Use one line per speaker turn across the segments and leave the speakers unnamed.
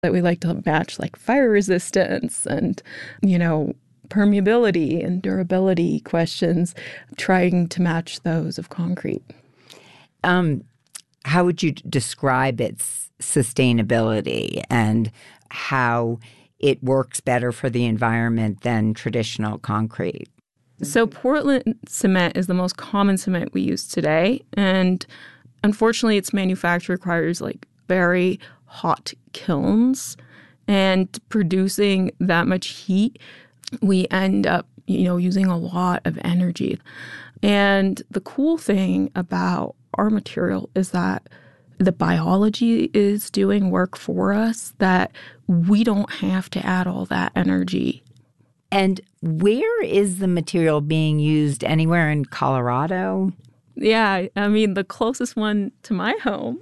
that we like to match like fire resistance and, permeability and durability questions, trying to match those of concrete.
How would you describe its sustainability and how it works better for the environment than traditional concrete?
So Portland cement is the most common cement we use today. And unfortunately, its manufacture requires like very hot kilns. And producing that much heat, we end up, using a lot of energy. And the cool thing about our material is that the biology is doing work for us that we don't have to add all that energy.
And where is the material being used? Anywhere in Colorado?
Yeah, I mean, the closest one to my home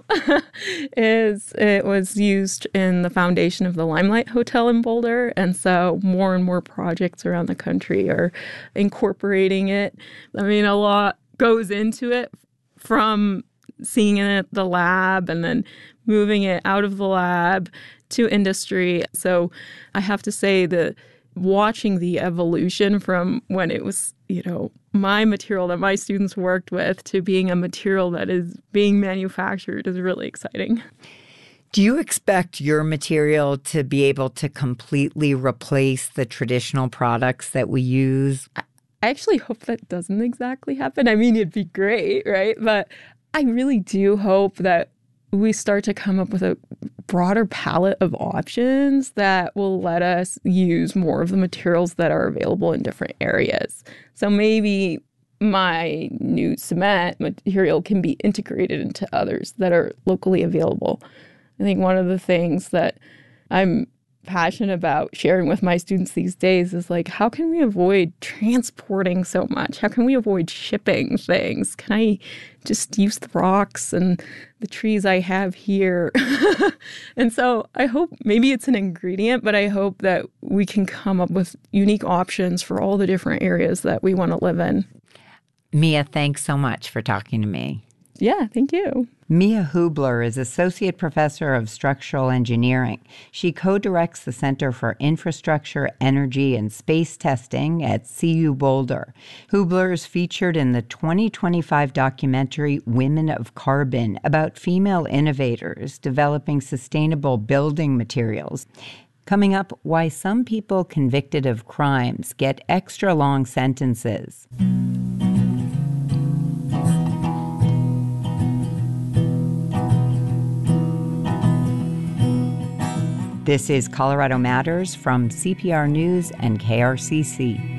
it was used in the foundation of the Limelight Hotel in Boulder. And so more and more projects around the country are incorporating it. I mean, a lot goes into it, from seeing it at the lab and then moving it out of the lab to industry. So I have to say that watching the evolution from when it was, my material that my students worked with to being a material that is being manufactured is really exciting.
Do you expect your material to be able to completely replace the traditional products that we use?
I actually hope that doesn't exactly happen. I mean, it'd be great, right? But I really do hope that we start to come up with a broader palette of options that will let us use more of the materials that are available in different areas. So maybe my new cement material can be integrated into others that are locally available. I think one of the things that I'm passionate about sharing with my students these days is like, how can we avoid transporting so much? How can we avoid shipping things? Can I just use the rocks and the trees I have here? And so I hope maybe it's an ingredient, but I hope that we can come up with unique options for all the different areas that we want to live in.
Mia, thanks so much for talking to me.
Yeah, thank you.
Mia Hubler is Associate Professor of Structural Engineering. She co-directs the Center for Infrastructure, Energy, and Space Testing at CU Boulder. Hubler is featured in the 2025 documentary Women of Carbon about female innovators developing sustainable building materials. Coming up, why some people convicted of crimes get extra long sentences. This is Colorado Matters from CPR News and KRCC.